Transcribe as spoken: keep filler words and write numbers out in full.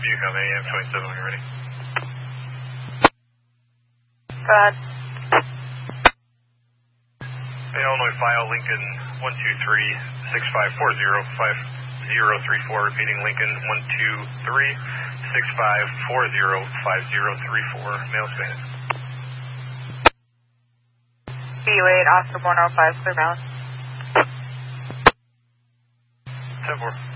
Bucom A M twenty-seven when you're ready. Go ahead. Hey, Illinois file, Lincoln one two three six five four zero five zero three four, repeating Lincoln one two three six five four zero five zero three four, male Spanish. B U eight, Oscar one oh five, clear balance. ten four.